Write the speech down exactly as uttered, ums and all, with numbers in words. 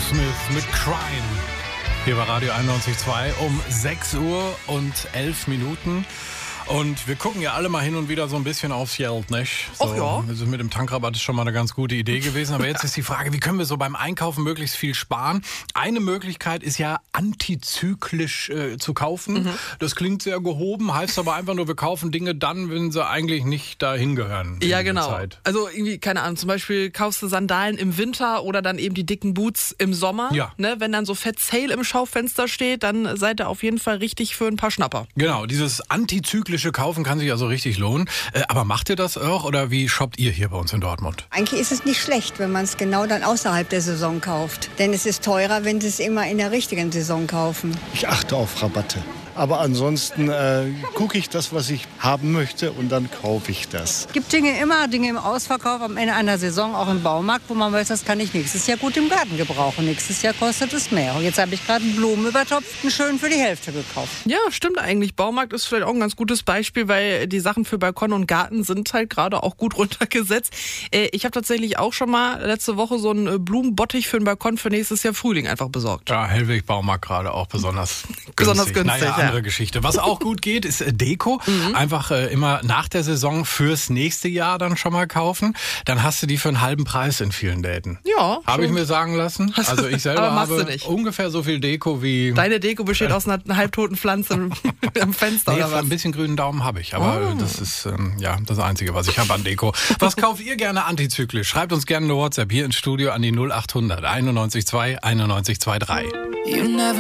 Aerosmith mit Crying. Hier bei Radio einundneunzig Komma zwei um sechs Uhr und elf Minuten. Und wir gucken ja alle mal hin und wieder so ein bisschen aufs Geld, nicht? So, Ach ja. Also mit dem Tankrabatt ist schon mal eine ganz gute Idee gewesen. Aber jetzt ist die Frage, wie können wir so beim Einkaufen möglichst viel sparen? Eine Möglichkeit ist ja antizyklisch äh, zu kaufen. Mhm. Das klingt sehr gehoben, heißt aber einfach nur, wir kaufen Dinge dann, wenn sie eigentlich nicht dahin gehören. Ja, genau. Also irgendwie, keine Ahnung, zum Beispiel kaufst du Sandalen im Winter oder dann eben die dicken Boots im Sommer. Ja. Ne? Wenn dann so Fett Sale im Schaufenster steht, dann seid ihr auf jeden Fall richtig für ein paar Schnapper. Genau, dieses antizyklische Kaufen kann sich also richtig lohnen. Äh, aber macht ihr das auch oder wie shoppt ihr hier bei uns in Dortmund? Eigentlich ist es nicht schlecht, wenn man es genau dann außerhalb der Saison kauft. Denn es ist teurer, wenn Sie es immer in der richtigen Saison kaufen. Ich achte auf Rabatte. Aber ansonsten äh, gucke ich das, was ich haben möchte und dann kaufe ich das. Es gibt Dinge immer, Dinge im Ausverkauf am Ende einer Saison, auch im Baumarkt, wo man weiß, das kann ich nächstes Jahr gut im Garten gebrauchen. Nächstes Jahr kostet es mehr. Und jetzt habe ich gerade einen Blumenübertopf, schön für die Hälfte gekauft. Ja, stimmt eigentlich. Baumarkt ist vielleicht auch ein ganz gutes Beispiel, weil die Sachen für Balkon und Garten sind halt gerade auch gut runtergesetzt. Ich habe tatsächlich auch schon mal letzte Woche so einen Blumenbottich für den Balkon für nächstes Jahr Frühling einfach besorgt. Ja, Hellweg Baumarkt gerade auch besonders günstig. Besonders günstig, naja, ja. andere Geschichte. Was auch gut geht, ist Deko. Mhm. Einfach äh, immer nach der Saison fürs nächste Jahr dann schon mal kaufen. Dann hast du die für einen halben Preis in vielen Läden. Ja. Habe ich mir sagen lassen. Also ich selber habe ungefähr so viel Deko wie... Deine Deko besteht äh, aus einer halbtoten Pflanze am Fenster nee, oder was? Ein bisschen grünen Daumen habe ich. Aber oh. das ist ähm, ja das Einzige, was ich habe an Deko. Was kauft ihr gerne antizyklisch? Schreibt uns gerne eine WhatsApp hier ins Studio an die null acht hundert einundneunzig zwei einundneunzig zwei drei.